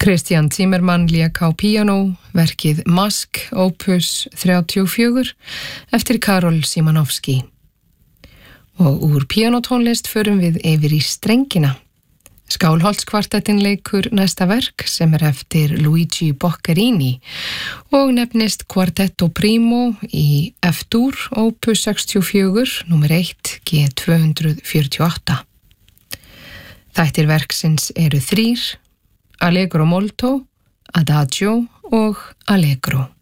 Christian Zimmermann lék á píanó verkið Mask, opus 34 eftir Karol Szymanowski. Og úr píanótónlist förum við yfir í strengina. Skálholtskvartettin leikur næsta verk sem eftir Luigi Boccherini og nefnist Quartetto Primo í F-dur, opus 64, nr. 1, G248. Þættir verksins eru 3, Allegro molto, Adagio og Allegro.